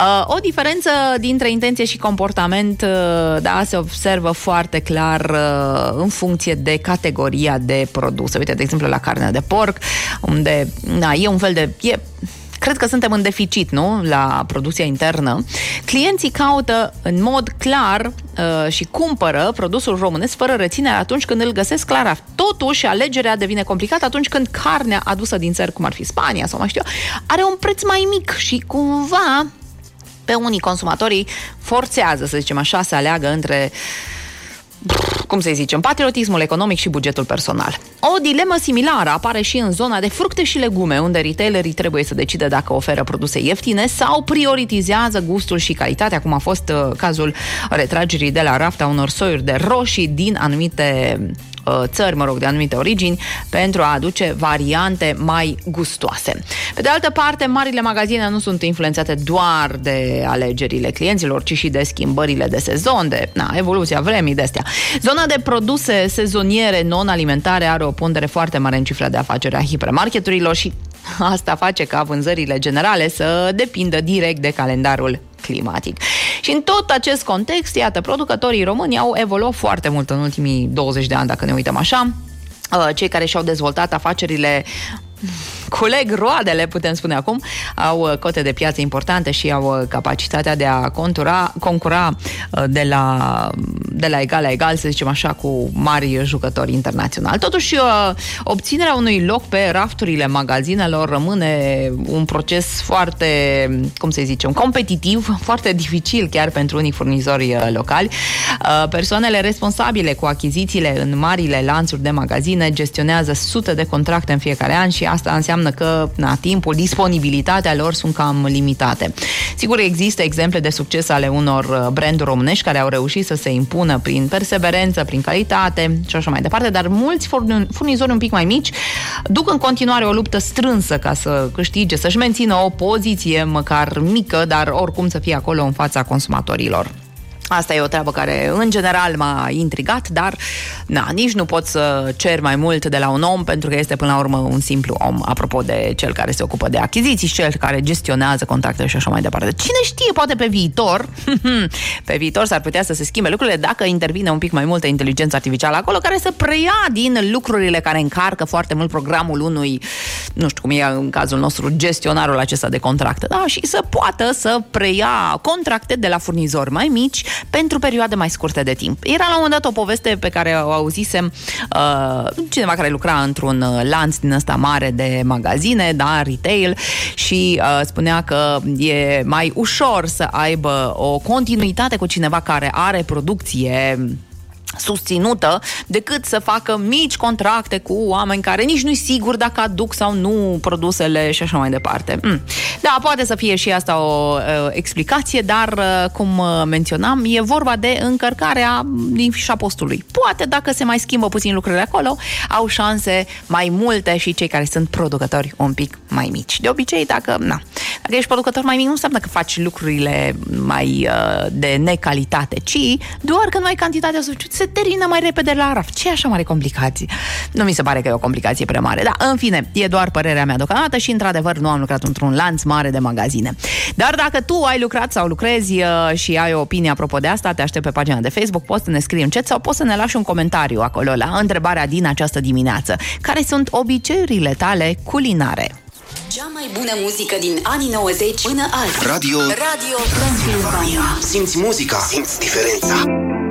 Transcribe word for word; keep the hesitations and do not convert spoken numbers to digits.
O diferență dintre intenție și comportament, da, se observă foarte clar în funcție de categoria de produse. Uite, de exemplu, la carnea de porc, unde na, e un fel de... E, cred că suntem în deficit, nu? La producția internă. Clienții caută în mod clar uh, și cumpără produsul românesc fără reținere atunci când îl găsesc la raft. Totuși, alegerea devine complicată atunci când carnea adusă din țări, cum ar fi Spania sau mai știu eu, are un preț mai mic și cumva pe unii consumatorii forțează, să zicem așa, să aleagă între, cum să zicem, patriotismul economic și bugetul personal. O dilemă similară apare și în zona de fructe și legume, unde retailerii trebuie să decide dacă oferă produse ieftine sau prioritizează gustul și calitatea, cum a fost uh, cazul retragerii de la raft a unor soiuri de roșii din anumite uh, țări, mă rog, de anumite origini, pentru a aduce variante mai gustoase. Pe de altă parte, marile magazine nu sunt influențate doar de alegerile clienților, ci și de schimbările de sezon, de na, evoluția vremii, de astea. Zona de produse sezoniere non-alimentare are o pondere foarte mare în cifra de afaceri a hipermarketurilor și asta face ca vânzările generale să depindă direct de calendarul climatic. Și în tot acest context, iată, producătorii români au evoluat foarte mult în ultimii douăzeci de ani, dacă ne uităm așa. Cei care și-au dezvoltat afacerile culeg roadele, putem spune acum, au cote de piață importante și au capacitatea de a contura, concura de la, de la egal la egal, să zicem așa, cu mari jucători internaționali. Totuși, obținerea unui loc pe rafturile magazinelor rămâne un proces foarte, cum să zicem, competitiv, foarte dificil chiar pentru unii furnizori locali. Persoanele responsabile cu achizițiile în marile lanțuri de magazine gestionează sute de contracte în fiecare an și asta înseamnă că na, timpul, disponibilitatea lor sunt cam limitate. Sigur, există exemple de succes ale unor branduri românești care au reușit să se impună prin perseverență, prin calitate și așa mai departe, dar mulți furnizori un pic mai mici duc în continuare o luptă strânsă ca să câștige, să-și mențină o poziție măcar mică, dar oricum să fie acolo în fața consumatorilor. Asta e o treabă care, în general, m-a intrigat, dar na, nici nu pot să cer mai mult de la un om, pentru că este, până la urmă, un simplu om, apropo de cel care se ocupă de achiziții și cel care gestionează contractele și așa mai departe. Cine știe, poate pe viitor, pe viitor s-ar putea să se schimbe lucrurile dacă intervine un pic mai multă inteligență artificială acolo, care să preia din lucrurile care încarcă foarte mult programul unui, nu știu cum e în cazul nostru, gestionarul acesta de contracte, da? Și să poată să preia contracte de la furnizori mai mici pentru perioade mai scurte de timp. Era la un moment dat o poveste pe care o auzisem uh, cineva care lucra într-un lanț din ăsta mare de magazine, da, retail, și uh, spunea că e mai ușor să aibă o continuitate cu cineva care are producție susținută, decât să facă mici contracte cu oameni care nici nu-i sigur dacă aduc sau nu produsele și așa mai departe. Mm. Da, poate să fie și asta o uh, explicație, dar, uh, cum uh, menționam, e vorba de încărcarea din fișa postului. Poate, dacă se mai schimbă puțin lucrurile acolo, au șanse mai multe și cei care sunt producători un pic mai mici. De obicei, dacă, na, dacă ești producător mai mic, nu înseamnă că faci lucrurile mai uh, de necalitate, ci doar când nu ai cantitatea suficientă, se termină mai repede la raft. Ce așa mare complicație? Nu mi se pare că e o complicație prea mare. Da, în fine, e doar părerea mea deocamdată și, într-adevăr, nu am lucrat într-un lanț mare de magazine. Dar dacă tu ai lucrat sau lucrezi uh, și ai o opinie apropo de asta, te aștept pe pagina de Facebook, poți să ne scrii în chat sau poți să ne lași un comentariu acolo la întrebarea din această dimineață. Care sunt obiceiurile tale culinare? Cea mai bună muzică din anii nouăzeci până azi. Radio. Radio Transilvania. Simți muzica, simți diferența.